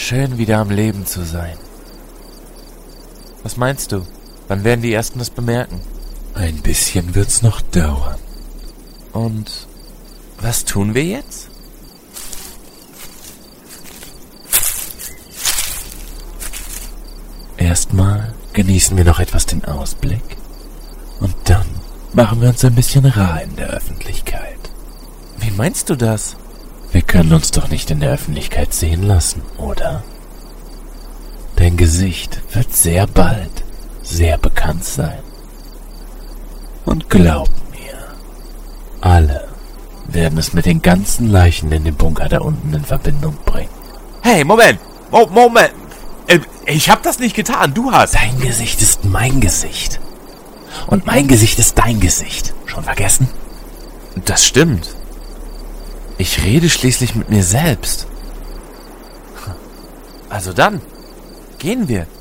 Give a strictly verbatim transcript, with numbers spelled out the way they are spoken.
Schön, wieder am Leben zu sein. Was meinst du? Wann werden die Ersten das bemerken? Ein bisschen wird's noch dauern. Und was tun wir jetzt? Erstmal genießen wir noch etwas den Ausblick. Und dann machen wir uns ein bisschen rar in der Öffentlichkeit. Wie meinst du das? Wir können uns doch nicht in der Öffentlichkeit sehen lassen, oder? Dein Gesicht wird sehr bald sehr bekannt sein. Und glaub mir, alle werden es mit den ganzen Leichen in dem Bunker da unten in Verbindung bringen. Hey, Moment! Mo- Moment! Äh, Ich hab das nicht getan, du hast! Dein Gesicht ist mein Gesicht. Und mein Gesicht ist dein Gesicht. Schon vergessen? Das stimmt. Ich rede schließlich mit mir selbst. Also dann, gehen wir.